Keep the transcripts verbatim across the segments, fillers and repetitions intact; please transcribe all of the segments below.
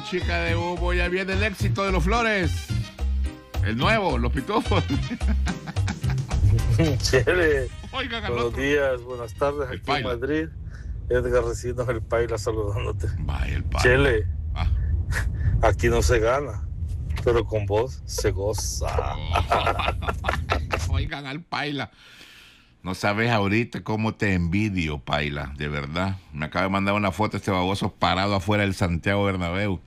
chica de humo, ya viene el éxito de los Flores. El nuevo, los pitufos. Chele. Oigan, al Buenos otro. días, buenas tardes, El aquí Paila. en Madrid. Edgar Recinos, el Paila, saludándote. Vaya, el Paila. Chele, Ah. aquí no se gana, pero con vos se goza. Oigan al Paila. No sabes ahorita cómo te envidio, Paila, de verdad. Me acaba de mandar una foto este baboso parado afuera del Santiago Bernabéu.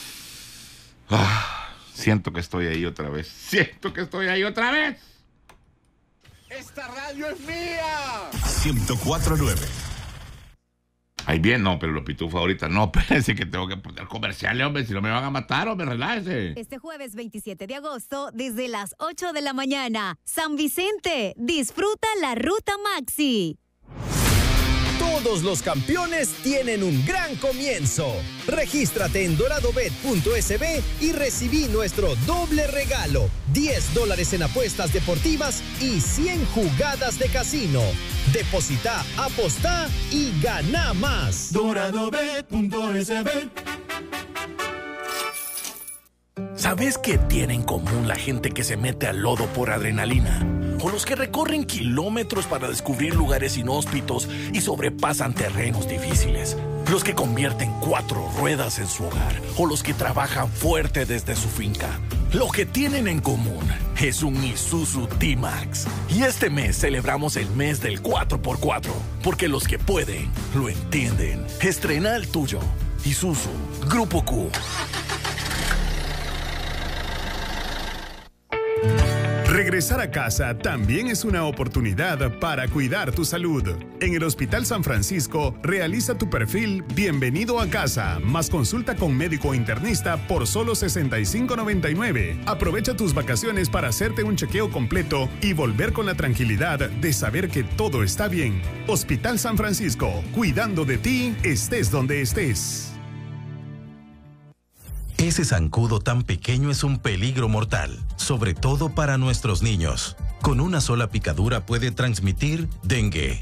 Ah, siento que estoy ahí otra vez. Siento que estoy ahí otra vez. ¡Esta radio es mía! ciento cuatro punto nueve. Ahí bien, no, pero los pitufos ahorita no, espérense que tengo que poner comerciales, hombre, si no me van a matar, hombre, relájese. Este jueves veintisiete de agosto, desde las ocho de la mañana, San Vicente, disfruta la Ruta Maxi. Todos los campeones tienen un gran comienzo. Regístrate en doradobet punto es be y recibí nuestro doble regalo. diez dólares en apuestas deportivas y cien jugadas de casino. Deposita, apostá y gana más. doradobet punto es be. ¿Sabes qué tiene en común la gente que se mete al lodo por adrenalina? O los que recorren kilómetros para descubrir lugares inhóspitos y sobrepasan terrenos difíciles. Los que convierten cuatro ruedas en su hogar. O los que trabajan fuerte desde su finca. Lo que tienen en común es un Isuzu D-Max. Y este mes celebramos el mes del cuatro por cuatro. Porque los que pueden, lo entienden. Estrena el tuyo. Isuzu, Grupo Q. Regresar a casa también es una oportunidad para cuidar tu salud. En el Hospital San Francisco, realiza tu perfil Bienvenido a Casa, más consulta con médico internista por solo sesenta y cinco noventa y nueve. Aprovecha tus vacaciones para hacerte un chequeo completo y volver con la tranquilidad de saber que todo está bien. Hospital San Francisco, cuidando de ti, estés donde estés. Ese zancudo tan pequeño es un peligro mortal, sobre todo para nuestros niños. Con una sola picadura puede transmitir dengue,